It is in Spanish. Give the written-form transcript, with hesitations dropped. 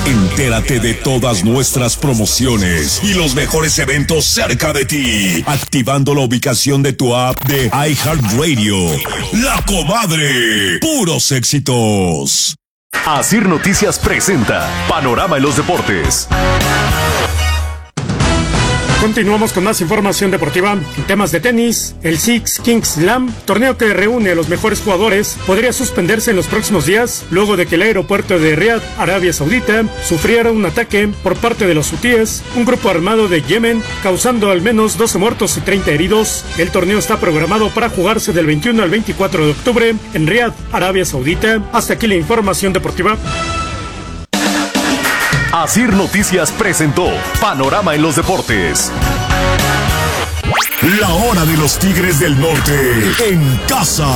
Entérate de todas nuestras promociones y los mejores eventos cerca de ti, activando la ubicación de tu app de iHeartRadio. La Comadre, puros éxitos. Asir Noticias presenta Panorama en los Deportes. Continuamos con más información deportiva. En temas de tenis, el Six Kings Slam, torneo que reúne a los mejores jugadores, podría suspenderse en los próximos días, luego de que el aeropuerto de Riad, Arabia Saudita, sufriera un ataque por parte de los hutíes, un grupo armado de Yemen, causando al menos 12 muertos y 30 heridos. El torneo está programado para jugarse del 21 al 24 de octubre en Riad, Arabia Saudita. Hasta aquí la información deportiva. Asir Noticias presentó Panorama en los Deportes. La hora de los Tigres del Norte en casa.